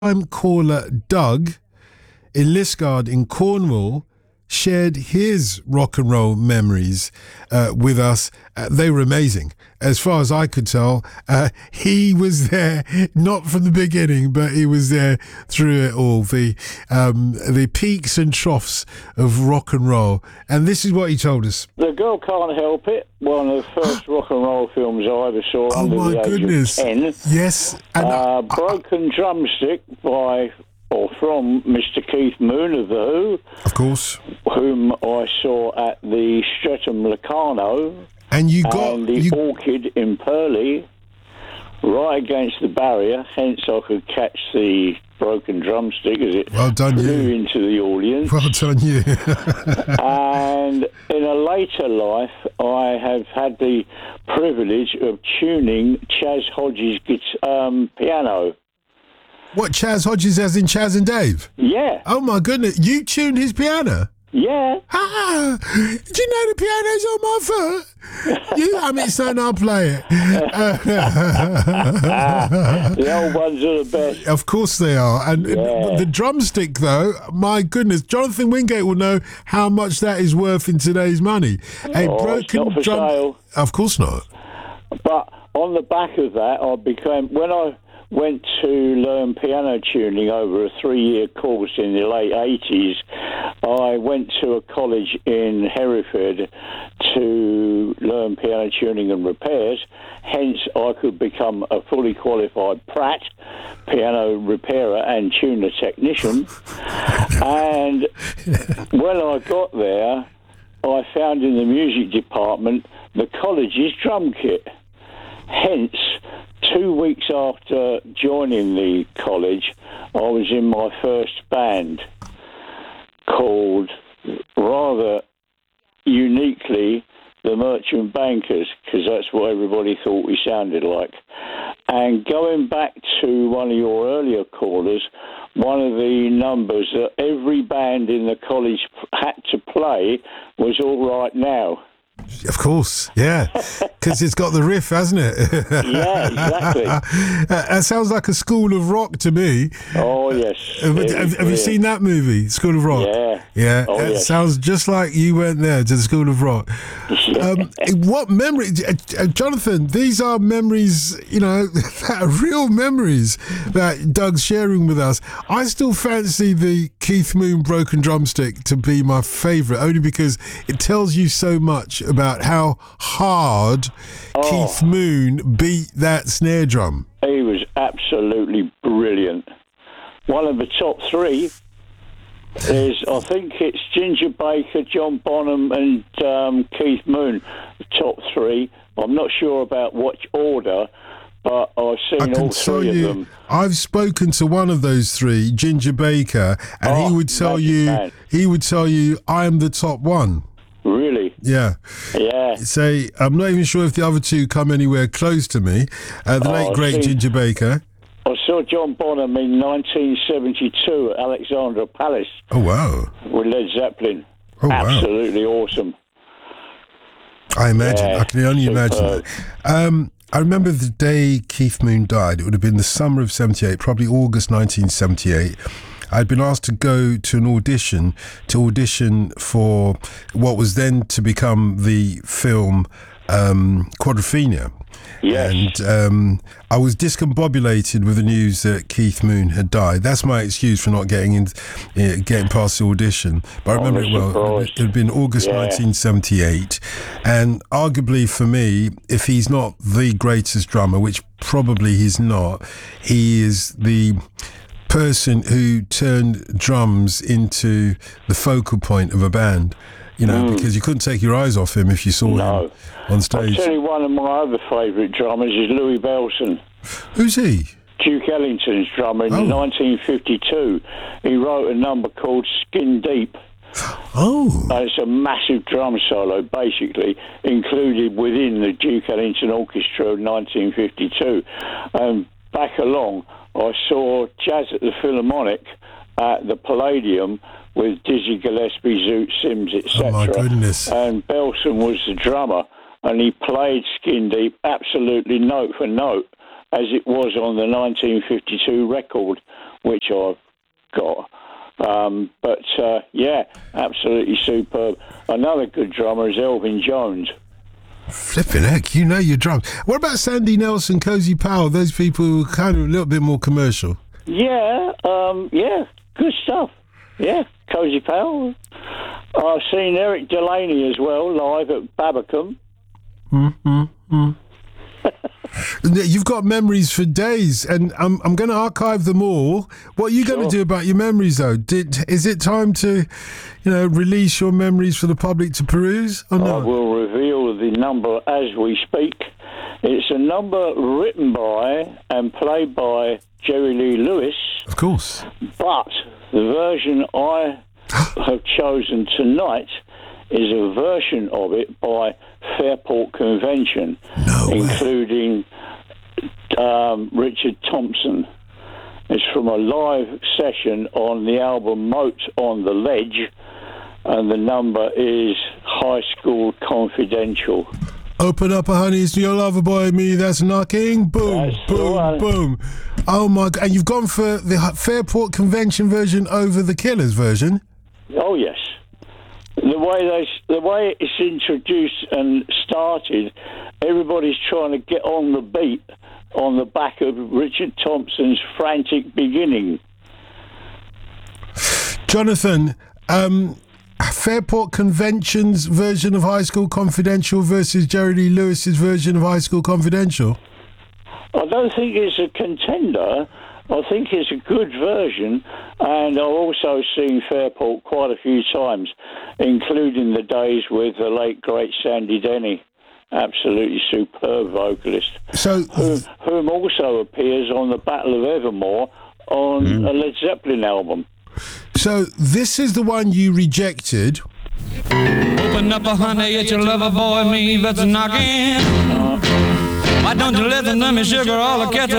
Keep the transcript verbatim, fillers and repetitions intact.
time caller Doug in Liskeard in Cornwall shared his rock and roll memories uh, with us. Uh, they were amazing. As far as I could tell, uh, he was there, not from the beginning, but he was there through it all, the um, the peaks and troughs of rock and roll. And this is what he told us. The Girl Can't Help It, one of the first rock and roll films I ever saw Oh under my the age goodness. of ten. Yes. And Uh, Broken Drumstick by, or from Mister Keith Moon of The Who, of course. whom I saw at the Streatham Locarno And you got and the you, Orchid in Purley, right against the barrier, hence I could catch the broken drumstick as it Well done, flew you. into the audience. well done you. And in a later life, I have had the privilege of tuning Chaz Hodges' guit- um, piano. What, Chaz Hodges as in Chaz and Dave? Yeah, Oh my goodness, you tuned his piano? yeah. Ah, do you know the piano's on my foot? You hum it, son, I'll play it. The old ones are the best. Of course they are. And Yeah. the drumstick, though, my goodness, Jonathan Wingate will know how much that is worth in today's money. A Oh, it's not for sale. Of course not. But on the back of that, I became, when I went to learn piano tuning over a three-year course in the late eighties, I went to a college in Hereford to learn piano tuning and repairs. Hence, I could become a fully qualified Pratt piano repairer and tuner technician. And when I got there, I found in the music department the college's drum kit. Hence, two weeks after joining the college, I was in my first band called, rather uniquely, the Merchant Bankers, because that's what everybody thought we sounded like. And going back to one of your earlier callers, one of the numbers that every band in the college had to play was All Right Now. Of course, yeah, because it's got the riff, hasn't it? Yeah, exactly. That sounds like a School of Rock to me. Oh, yes. Have, It was have, have you brilliant. seen that movie, School of Rock? Yeah. Yeah, Oh, it yes. sounds just like you went there to the School of Rock. Um, what memory, uh, uh, Jonathan? These are memories, you know, that are real memories that Doug's sharing with us. I still fancy the Keith Moon Broken Drumstick to be my favourite, only because it tells you so much about how hard Oh. Keith Moon beat that snare drum. He was absolutely brilliant. One of the top three is, I think it's Ginger Baker, John Bonham and um, Keith Moon, the top three. I'm not sure about which order, but I've I seen can all tell three of you, them. I've spoken to one of those three, Ginger Baker, and he Oh, would tell magic you, man. he would tell you, I am the top one. Really? Yeah. Yeah. Say, I'm not even sure if the other two come anywhere close to me. Uh, the Oh, late I've great seen- Ginger Baker. I saw John Bonham in nineteen seventy-two at Alexandra Palace Oh wow! with Led Zeppelin. Oh wow! Absolutely awesome. I imagine. Yeah, I can only imagine superb. that. Um, I remember the day Keith Moon died. It would have been the summer of seventy-eight, probably August nineteen seventy-eight. I'd been asked to go to an audition, to audition for what was then to become the film um, Quadrophenia. Yes. And um, I was discombobulated with the news that Keith Moon had died. That's my excuse for not getting in, uh, getting past the audition. But I remember I'm it well. surprised. It had been August Yeah. nineteen seventy-eight, and arguably for me, if he's not the greatest drummer, which probably he's not, he is the person who turned drums into the focal point of a band. You know, Mm. because you couldn't take your eyes off him if you saw No. him on I'll stage. tell you one of my other favourite drummers is Louis Belson, Who's he? Duke Ellington's drummer in Oh. nineteen fifty-two. He wrote a number called Skin Deep. Oh, And it's a massive drum solo, basically, included within the Duke Ellington Orchestra of nineteen fifty-two. And back along, I saw Jazz at the Philharmonic at the Palladium with Dizzy Gillespie, Zoot Sims, et cetera. Oh, my goodness. And Belson was the drummer, and he played Skin Deep absolutely note for note, as it was on the nineteen fifty-two record, which I've got. Um, but, uh, yeah, absolutely superb. Another good drummer is Elvin Jones. Flipping heck, you know your drums. What about Sandy Nelson, Cozy Powell, those people who are kind of a little bit more commercial? Yeah, um, yeah, good stuff. Yeah, Cozy Powell. I've seen Eric Delaney as well, live at Babacom. Mm-hmm. You've got memories for days, and I'm I'm going to archive them all. What are you sure. going to do about your memories, though? Did is it time to, you know, release your memories for the public to peruse, or not? I will reveal the number as we speak. It's a number written by and played by Jerry Lee Lewis. Of course. But the version I have chosen tonight is a version of it by Fairport Convention, no including um, Richard Thompson. It's from a live session on the album Moat on the Ledge, and the number is High School Confidential. Open up, honey, it's your lover boy, me that's knocking. Boom, that's boom, boom. Oh my God! And you've gone for the Fairport Convention version over the Killers version? Oh yes. The way they, the way it's introduced and started, everybody's trying to get on the beat on the back of Richard Thompson's frantic beginning. Jonathan, um, Fairport Convention's version of High School Confidential versus Jerry Lee Lewis's version of High School Confidential? I don't think it's a contender. I think it's a good version, and I've also seen Fairport quite a few times, including the days with the late, great Sandy Denny. Absolutely superb vocalist. So, whom, whom also appears on the Battle of Evermore on mm. a Led Zeppelin album. So this is the one you rejected. Open up, a honey, it's your lover boy, me that's knocking. Uh, Why don't you listen to me, sugar, all the cats